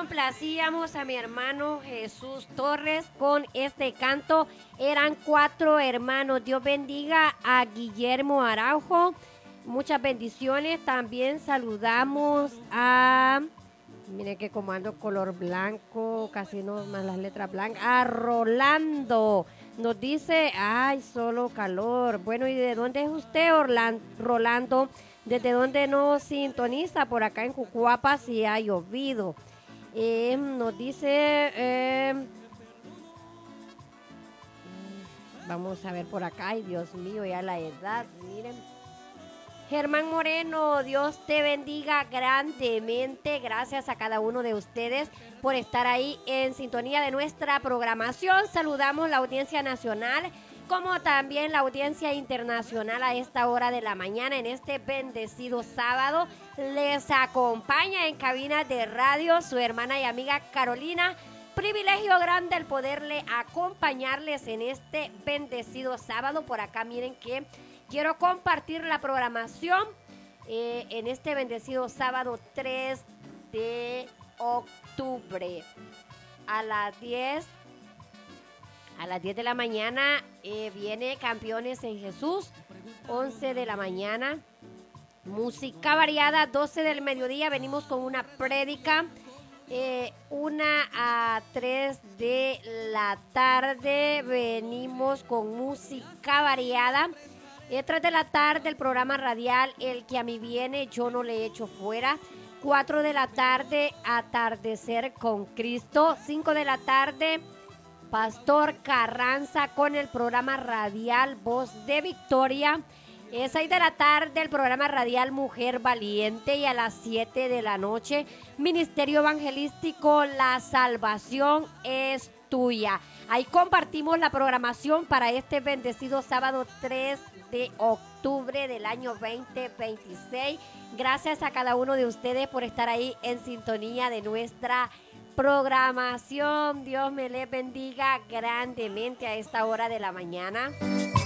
complacíamos a mi hermano Jesús Torres con este canto. Eran 4 hermanos. Dios bendiga a Guillermo Araujo. Muchas bendiciones. También saludamos a... Miren que comando color blanco, casi no más las letras blancas. A Rolando. Nos dice, ay, solo calor. Bueno, ¿y de dónde es usted, Rolando? ¿Desde dónde nos sintoniza? Por acá en Cucuapa si ha llovido. Nos dice, vamos a ver por acá. Ay, Dios mío, ya la edad, miren. Germán Moreno, Dios te bendiga grandemente. Gracias a cada uno de ustedes por estar ahí en sintonía de nuestra programación. Saludamos la audiencia nacional como también la audiencia internacional a esta hora de la mañana en este bendecido sábado. Les acompaña en cabina de radio su hermana y amiga Carolina. Privilegio grande el poderle acompañarles en este bendecido sábado. Por acá miren que quiero compartir la programación en este bendecido sábado 3 de octubre a las 10 de la mañana viene Campeones en Jesús. 11 de la mañana música variada. 12 del mediodía venimos con una prédica. 1 a 3 de la tarde venimos con música variada. 3 de la tarde el programa radial El que a mí viene yo no le echo fuera. 4 de la tarde Atardecer con Cristo. 5 de la tarde Pastor Carranza con el programa radial Voz de Victoria. 6 de la tarde el programa radial Mujer Valiente. Y a las 7 de la noche Ministerio Evangelístico La Salvación es tuya. Ahí compartimos la programación para este bendecido sábado 3 de octubre del año 2026. Gracias a cada uno de ustedes por estar ahí en sintonía de nuestra programación. Dios me les bendiga grandemente a esta hora de la mañana.